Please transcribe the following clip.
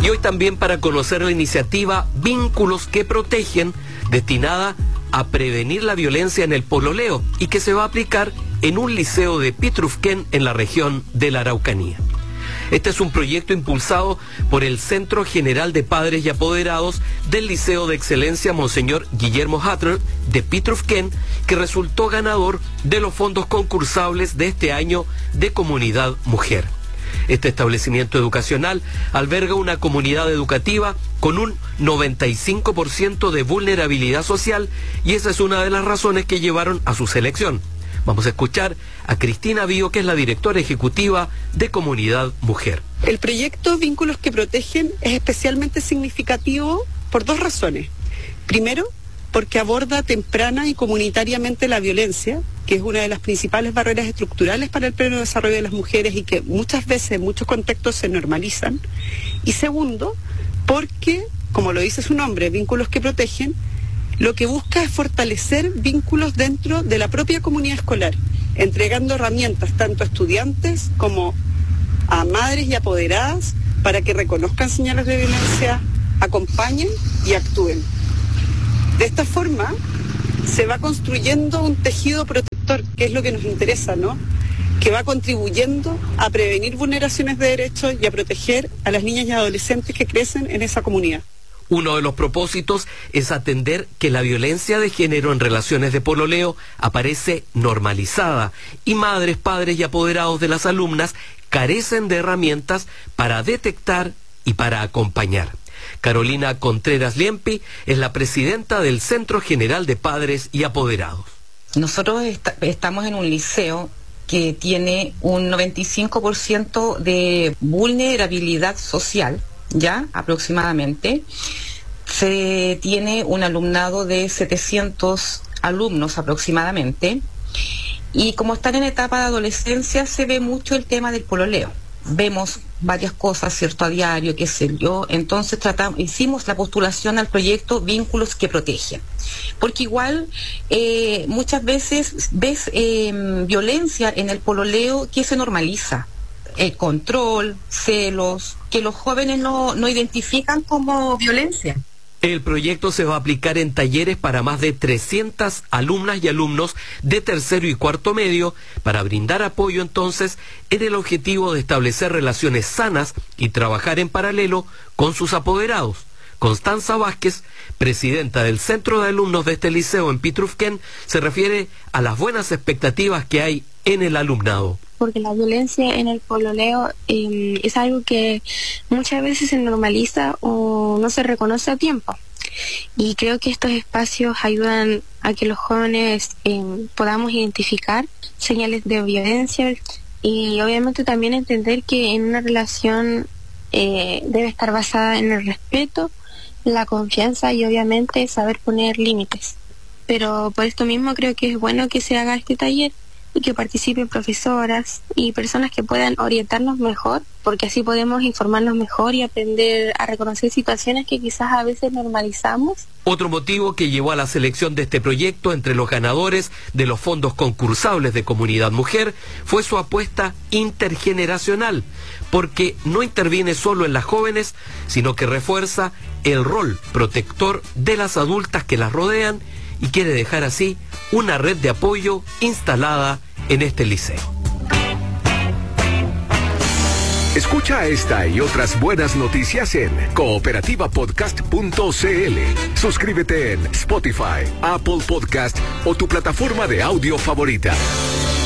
Y hoy también para conocer la iniciativa Vínculos que Protegen, destinada a prevenir la violencia en el pololeo y que se va a aplicar en un liceo de Pitrufquén en la región de la Araucanía. Este es un proyecto impulsado por el Centro General de Padres y Apoderados del Liceo de Excelencia Monseñor Guillermo Hatter de Pitrufquén, que resultó ganador de los fondos concursables de este año de Comunidad Mujer. Este establecimiento educacional alberga una comunidad educativa con un 95% de vulnerabilidad social y esa es una de las razones que llevaron a su selección. Vamos a escuchar a Cristina Bío, que es la directora ejecutiva de Comunidad Mujer. El proyecto Vínculos que Protegen es especialmente significativo por dos razones. Primero, porque aborda temprana y comunitariamente la violencia, que es una de las principales barreras estructurales para el pleno desarrollo de las mujeres y que muchas veces en muchos contextos se normalizan. Y segundo, porque, como lo dice su nombre, Vínculos que Protegen, lo que busca es fortalecer vínculos dentro de la propia comunidad escolar, entregando herramientas tanto a estudiantes como a madres y apoderadas para que reconozcan señales de violencia, acompañen y actúen. De esta forma se va construyendo un tejido protector, que es lo que nos interesa, ¿no? Que va contribuyendo a prevenir vulneraciones de derechos y a proteger a las niñas y adolescentes que crecen en esa comunidad. Uno de los propósitos es atender que la violencia de género en relaciones de pololeo aparece normalizada y madres, padres y apoderados de las alumnas carecen de herramientas para detectar y para acompañar. Carolina Contreras Liempi es la presidenta del Centro General de Padres y Apoderados. Nosotros estamos en un liceo que tiene un 95% de vulnerabilidad social, ya aproximadamente. Se tiene un alumnado de 700 alumnos aproximadamente, y como están en etapa de adolescencia se ve mucho el tema del pololeo. Vemos varias cosas, ¿cierto?, a diario, qué sé yo. Entonces hicimos la postulación al proyecto Vínculos que Protegen, porque igual muchas veces ves violencia en el pololeo que se normaliza. El control, celos, que los jóvenes no identifican como violencia. El proyecto se va a aplicar en talleres para más de 300 alumnas y alumnos de tercero y cuarto medio para brindar apoyo entonces en el objetivo de establecer relaciones sanas y trabajar en paralelo con sus apoderados. Constanza Vázquez, presidenta del Centro de Alumnos de este liceo en Pitrufquén, se refiere a las buenas expectativas que hay en el alumnado. Porque la violencia en el pololeo es algo que muchas veces se normaliza o no se reconoce a tiempo. Y creo que estos espacios ayudan a que los jóvenes podamos identificar señales de violencia y obviamente también entender que en una relación debe estar basada en el respeto, la confianza y obviamente saber poner límites. Pero por esto mismo creo que es bueno que se haga este taller y que participen profesoras y personas que puedan orientarnos mejor, porque así podemos informarnos mejor y aprender a reconocer situaciones que quizás a veces normalizamos. Otro motivo que llevó a la selección de este proyecto entre los ganadores de los fondos concursables de Comunidad Mujer fue su apuesta intergeneracional, porque no interviene solo en las jóvenes, sino que refuerza el rol protector de las adultas que las rodean y quiere dejar así una red de apoyo instalada en este liceo. Escucha esta y otras buenas noticias en cooperativapodcast.cl. Suscríbete en Spotify, Apple Podcast o tu plataforma de audio favorita.